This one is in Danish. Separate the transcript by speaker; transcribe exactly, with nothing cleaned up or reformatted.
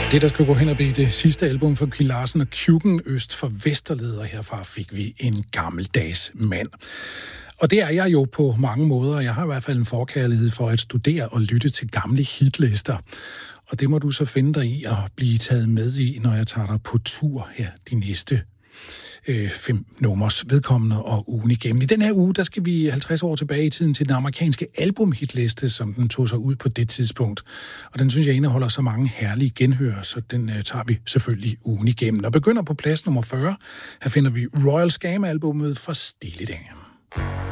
Speaker 1: Det, der skulle gå hen og blive det sidste album for Kim Larsen og Kjukken øst for Vesterleder, herfra fik vi en gammeldags mand. Og det er jeg jo på mange måder. Jeg har i hvert fald en forkærlighed for at studere og lytte til gamle hitlister. Og det må du så finde dig i at blive taget med i, når jeg tager dig på tur her de næste øh, fem nummers vedkommende og ugen igennem. I den her uge, der skal vi halvtreds år tilbage i tiden til den amerikanske albumhitliste, som den tog sig ud på det tidspunkt. Og den synes jeg indeholder så mange herlige genhør, så den øh, tager vi selvfølgelig ugen igennem. Og begynder på plads nummer fyrre. Her finder vi Royal Scam-albummet fra Steely Dan.